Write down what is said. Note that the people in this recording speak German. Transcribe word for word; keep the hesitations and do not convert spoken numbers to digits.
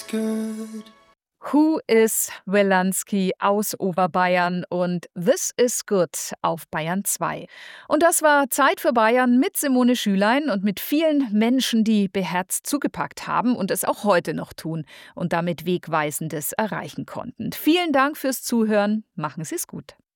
good. Who is Wilanski aus Oberbayern und This is Good auf Bayern zwei. Und das war Zeit für Bayern mit Simone Schülein und mit vielen Menschen, die beherzt zugepackt haben und es auch heute noch tun und damit Wegweisendes erreichen konnten. Vielen Dank fürs Zuhören. Machen Sie es gut.